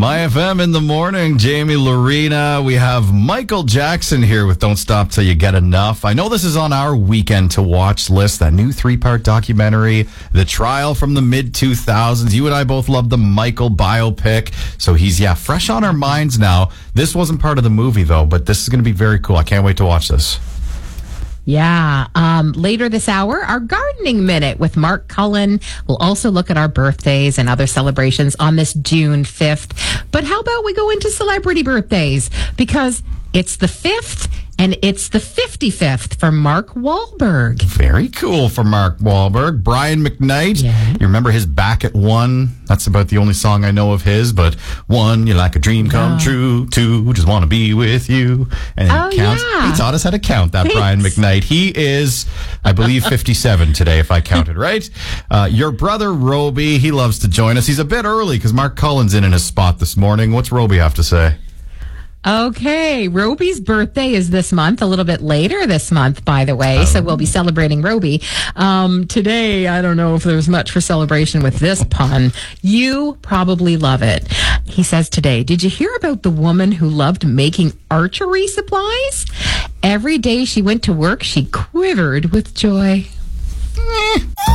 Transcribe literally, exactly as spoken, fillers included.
My F M in the morning, Jamie Lorena. We have Michael Jackson here with Don't Stop Till You Get Enough. I know this is on our weekend to watch list, that new three-part documentary, The Trial from the mid two thousands. You and I both love the Michael biopic, so he's, yeah, fresh on our minds now. This wasn't part of the movie, though, but this is going to be very cool. I can't wait to watch this. Yeah. Um, later this hour, our gardening minute with Mark Cullen. We'll also look at our birthdays and other celebrations on this June fifth. But how about we go into celebrity birthdays? Because it's the fifth and it's the fifty-fifth for Mark Wahlberg. Very cool for Mark Wahlberg. Brian McKnight. Yeah. You remember his Back at One? That's about the only song I know of his. But one, you're like a dream come oh. true. Two, just want to be with you. And oh, it counts. Yeah. He taught us how to count, that Brian McKnight. He is, I believe, fifty-seven today, if I counted right. Uh, your brother, Roby, he loves to join us. He's a bit early because Mark Cullen's in in his spot this morning. What's Roby have to say? Okay, Roby's birthday is this month, a little bit later this month, by the way, oh. so we'll be celebrating Roby. Um, today, I don't know if there's much for celebration with this pun. You probably love it. He says today, did you hear about the woman who loved making archery supplies? Every day she went to work, she quivered with joy.